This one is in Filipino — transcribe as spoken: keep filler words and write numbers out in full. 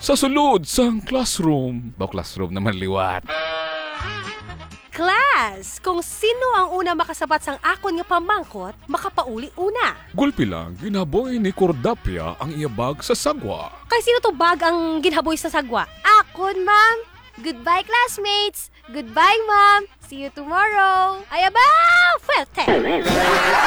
sa sulod sang classroom. Ba classroom naman liwat. Class, kung sino ang una makasabat sang akon nga pamangkot, makapauli una. Gulpi lang, ginaboy ni Cordapia ang iyabag sa sagwa. Kay sino to bag ang ginhaboy sa sagwa? Akon, ma'am. Goodbye, classmates. Goodbye, ma'am. See you tomorrow. Ay aba, fuerte!